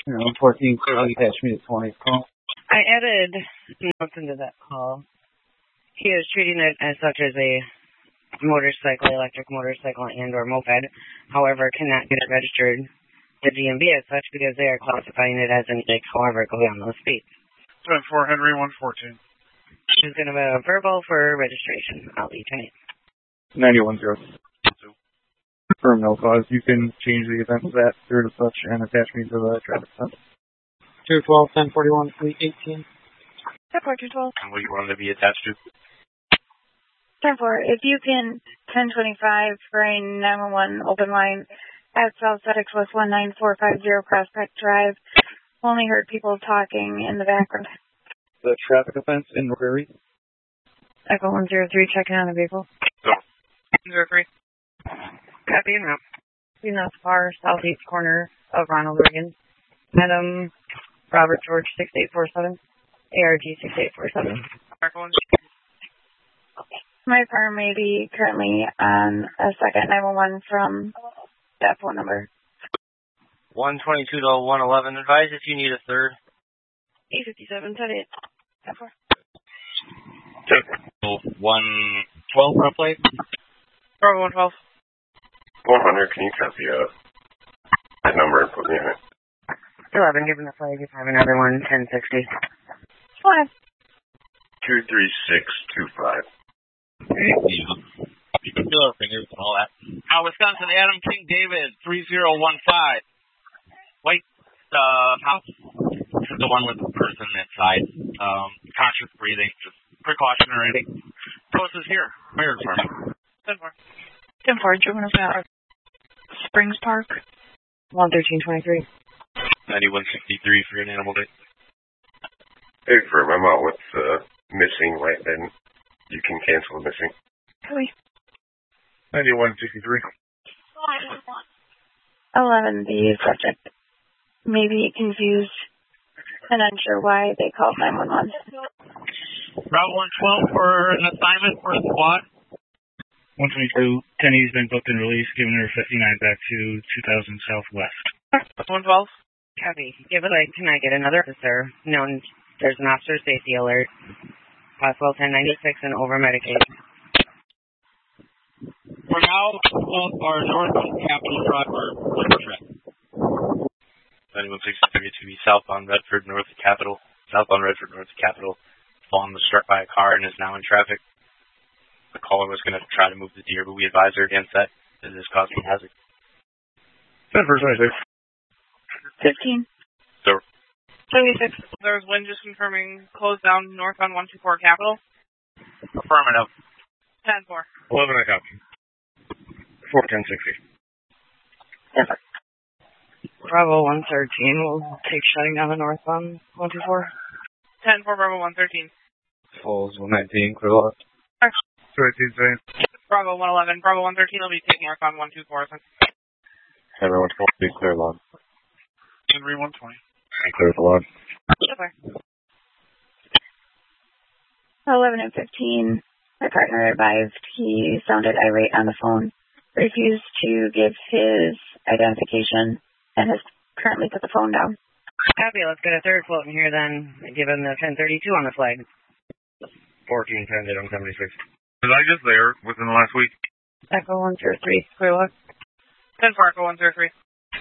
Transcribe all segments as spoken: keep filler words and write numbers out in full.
You know, fourteen, clearly attach me to twenty call. I added notes into that call. He is treating it as such as a motorcycle, electric motorcycle, and or moped. However, cannot get it registered to D M V as such because they are classifying it as an e-bike. However, it goes on those speeds. seven four Henry one fourteen. She's going to have a verbal for registration. I'll leave tonight. ninety-one zero two. Confirm no cause. You can change the event of that through to such and attach me to the traffic stop. two twelve, ten forty-one, fleet eighteen. ten four, two twelve. And what you wanted to be attached to? ten four, if you can, ten twenty-five for a nine one one open line at South Sussex West one nine four five zero Prospect Drive. Only heard people talking in the background. The traffic offense in Prairie. Echo one zero three, checking on the vehicle. Go. zero three. Copy and route. In the far southeast corner of Ronald Reagan. Madam Robert George six eight four seven. A R G six eight four seven. My car may be currently on a second nine one one from that phone number. one twenty-two to one eleven. Advise if you need a third. eight fifty-seven, ten eight. ten four. one twelve roughly. Bravo one twelve. one hundred, can you copy uh, that number and put me in it? eleven, given the flag, you have another one, ten sixty. Five. two three six two five. You can feel our fingers and all that. Uh, Wisconsin, Adam King David, three zero one five. White uh, house. This is the one with the person inside. Um, conscious breathing, just precautionary. Post is here. Mayor's Farm. ten four. ten four, Juvenile Power. Springs Park. one thirteen twenty-three. ninety-one sixty-three for an animal day. Hey, for I'm out with uh, missing right then. You can cancel the missing. Copy. ninety-one sixty-three. eleven, the subject may be confused and unsure why they called nine one one. Route one twelve for an assignment for a squad. one twenty-two, Tenny's been booked and released, giving her fifty-nine back to two thousand Southwest. one twelve. Copy. Give it like, can I get another officer? Known, there's an officer safety alert. Possible ten ninety-six and over-medicated. We're now off our northbound Capitol Drive or River Track. ninety-one sixty-three to be southbound Redford, north of Capitol. Southbound Redford, north of Capitol. Fallen was struck by a car and is now in traffic. The caller was going to try to move the deer, but we advised her against that. It is causing hazard. ten four twenty-six. fifteen. So, seventy-six. There's wind just confirming closed down north on one two four Capitol. affirmative. ten four. eleven, I copy. four ten sixty. Bravo one thirteen will take shutting down the northbound one two four. ten four, Bravo one thirteen. Falls one nineteen, clear left. two eighteen, same. Bravo one eleven. Bravo one thirteen will be taking northbound one two four. Henry one twelve, be clear log. Henry one twenty. Clear the log. eleven and fifteen, my partner advised he sounded irate on the phone, refused to give his identification, and has currently put the phone down. Copy, let's get a third float in here then, given the ten thirty-two on the flag. fourteen ten, eight seventy-six. Was I just there within the last week? Echo one zero three, clear log. ten four, Echo one zero three.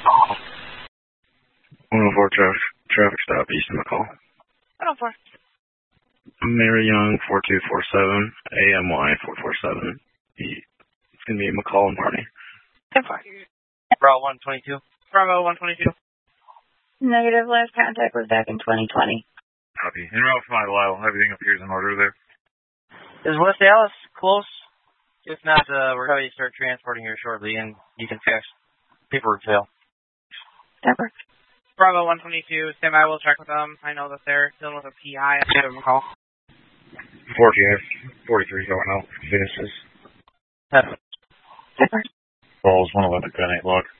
one oh four traffic, traffic stop east of McCall. one oh four. Mary Young, four two four seven, A M Y four four seven. It's going to be McCall and Barney. ten four. Bravo one twenty-two. Bravo one twenty-two. Negative, last contact was back in twenty twenty. Copy. En route for my Lyle. Everything appears in order there. Is West Dallas close? If not, uh, we're going to start transporting here shortly, and you can fax paperwork trail. That works. Bravo one twenty-two. Stand by, we'll check with them. I know that they're dealing with a P I. I'll give them a call. fourteen, forty-three going out. Finishes. That works. Falls one eleven, gun eight log.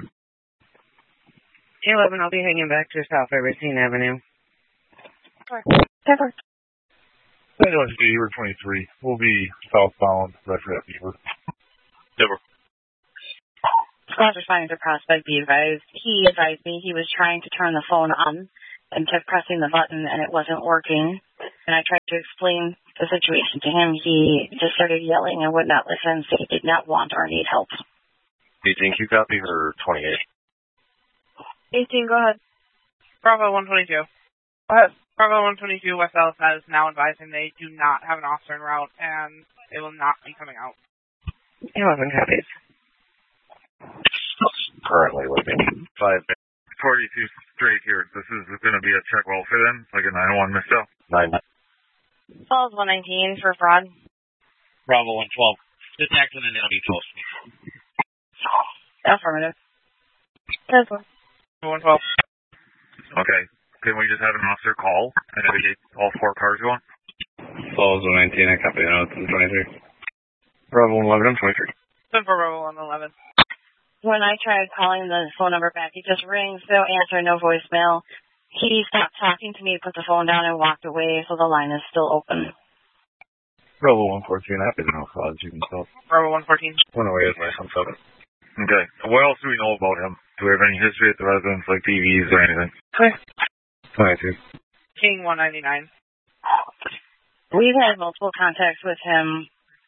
eleven, I'll be hanging back to South Racine Avenue. That works. Anyway, Beaver twenty-three. We'll be southbound, Redford at Beaver. Silver. Squad responding to prospect, be advised. He advised me he was trying to turn the phone on and kept pressing the button and it wasn't working. And I tried to explain the situation to him. He just started yelling and would not listen, so he did not want or need help. eighteen, Q copy or twenty-eight? eighteen, go ahead. Bravo one twenty-two. Go ahead. Bravo one twenty-two, West Dallas is now advising they do not have an officer en route and they will not be coming out. eleven copies. Currently living. Five. forty-two straight here. This is going to be a check well fit in, like a nine one mistel. Nine. Falls one nineteen for fraud. Bravo one twelve. Detecting an L D close. Affirmative. That's one. one twelve. Okay. Can we just have an officer call and navigate all four cars going? Falls one nineteen, I copy notes in twenty-three. Bravo one eleven, twenty-three. ten four Bravo one eleven. When I tried calling the phone number back, it just rings, no answer, no voicemail. He stopped talking to me, put the phone down, and walked away, so the line is still open. Bravo one fourteen, happy to know cause you can tell. Bravo one fourteen. Went away with my son seven. Okay. What else do we know about him? Do we have any history at the residence, like T Vs or anything? Okay. twenty-two. King one ninety-nine. We've had multiple contacts with him.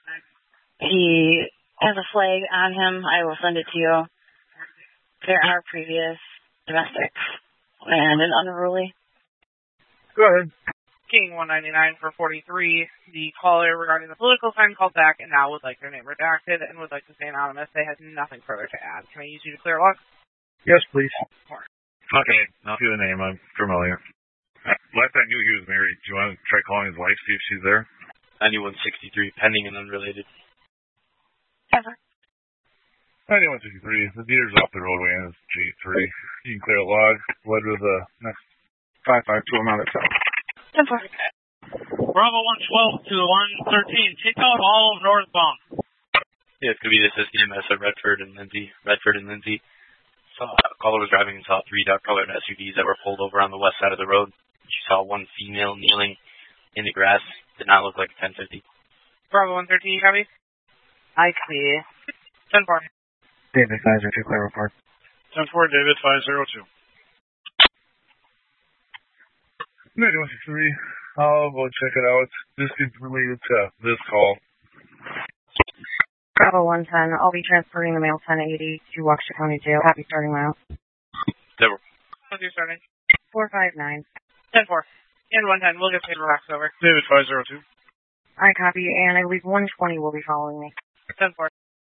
He has a flag on him. I will send it to you. There are previous domestics and an unruly. Go ahead. King one ninety-nine for forty-three. The caller regarding the political sign called back and now would like their name redacted and would like to stay anonymous. They have nothing further to add. Can I use you to clear log? Yes, please. Okay. I'll see the name. I'm familiar. Last I knew he was married. Do you want to try calling his wife, see if she's there? ninety-one sixty-three, pending and unrelated. Ever. ninety-one sixty-three. The dealer's off the roadway and it's G three. You can clear a log. What are the next? five five two, I'm out of town. ten four. Bravo one twelve to one thirteen. Take out all of northbound. Yeah, it's going to be this E M S at Redford and Lindsay. Redford and Lindsay. Saw a caller was driving and saw three dark-colored S U Vs that were pulled over on the west side of the road. She saw one female kneeling in the grass. Did not look like a ten fifty. Bravo one thirteen, copy? I clear. ten four. David five zero two, clear report. ten four, David five zero two. ninety-one sixty-three. I'll go check it out. This is related to this call. Bravo one ten. I'll be transferring the male ten eighty to Waukesha County Jail. Happy starting route. Deborah. What's your starting? four five nine. ten four. And one ten. We'll get paid relax over. David five zero two. I copy, and I believe one twenty will be following me. ten four.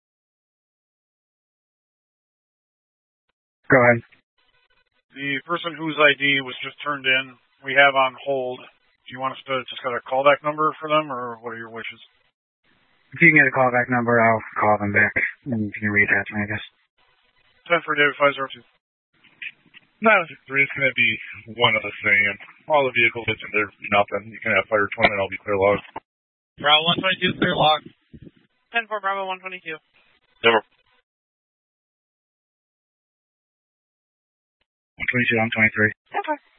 Go ahead. The person whose I D was just turned in, we have on hold. Do you want us to just got a callback number for them, or what are your wishes? If you can get a callback number, I'll call them back, and you can reattach me, I guess. ten for David five zero two. nine six three is going to be one of the same. All the vehicles, there's nothing. You can have fire twenty, and I'll be clear log. Bravo one twenty-two, clear log. ten four, Bravo one twenty-two. Deborah. twenty-two, I'm twenty-three. ten four.